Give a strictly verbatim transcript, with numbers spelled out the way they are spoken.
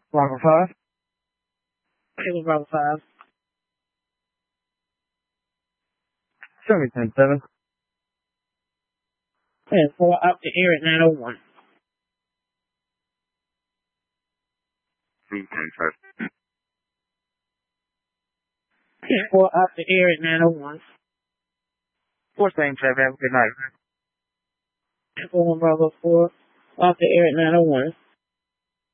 Bravo five. Kilo Bravo five. Show me ten seven. ten four out the air at nine oh one. ten five. ten four out the air at nine oh one. four same traffic. Have a good night. ten four one Bravo four out the air at nine oh one.